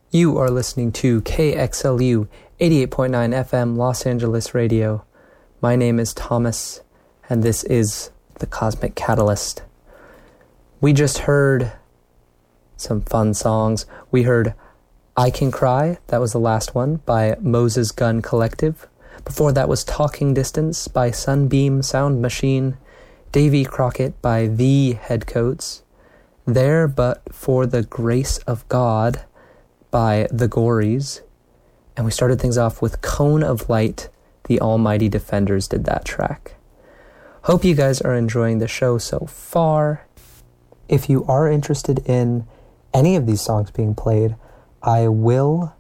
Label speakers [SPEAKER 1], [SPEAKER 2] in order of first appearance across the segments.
[SPEAKER 1] You are listening to KXLU 88.9 FM Los Angeles Radio. My name is Thomas, and this is The Cosmic Catalyst. We just heard some fun songs. We heard I Can Cry, that was the last one, by Moses Gun Collective. Before that was Talking Distance by Sunbeam Sound Machine. Davy Crockett by The Headcoats. There But For the Grace of God by The Gories. And we started things off with Cone of Light. The Almighty Defenders did that track. Hope you guys are enjoying the show so far. If you are interested in any of these songs being played, I don't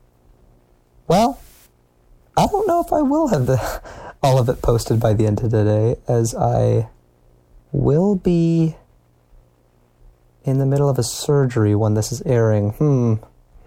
[SPEAKER 1] know if I will have all of it posted by the end of today, as I will be in the middle of a surgery when this is airing.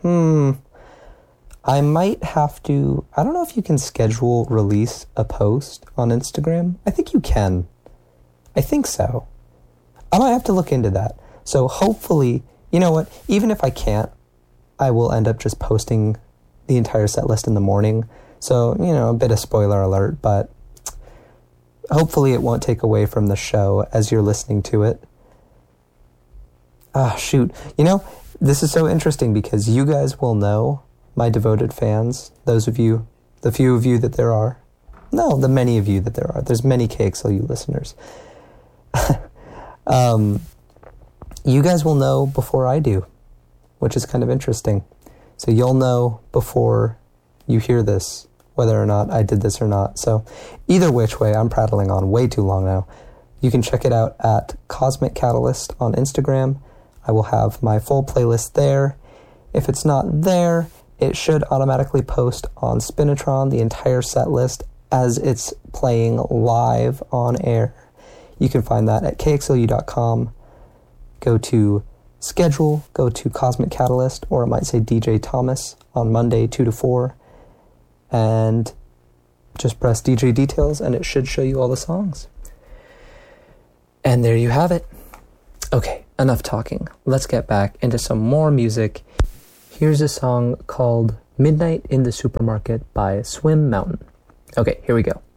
[SPEAKER 1] I might have to, I don't know if you can schedule release a post on Instagram. I think you can. I think so. I might have to look into that. So hopefully, you know what, even if I can't, I will end up just posting the entire set list in the morning. So, a bit of spoiler alert, but hopefully it won't take away from the show as you're listening to it. This is so interesting because you guys will know, my devoted fans, those of you, the few of you that there are, no, the many of you that there are, there's many KXLU listeners. You guys will know before I do, which is kind of interesting. So you'll know before you hear this, whether or not I did this or not. So either which way, I'm prattling on way too long now. You can check it out at Cosmic Catalyst on Instagram. I will have my full playlist there. If it's not there, it should automatically post on Spinitron, the entire set list, as it's playing live on air. You can find that at kxlu.com. Go to schedule, go to Cosmic Catalyst, or it might say DJ Thomas on Monday 2 to 4, and just press DJ Details and it should show you all the songs. And there you have it. Okay, enough talking. Let's get back into some more music. Here's a song called Midnight in the Supermarket by Swim Mountain. Okay, here we go.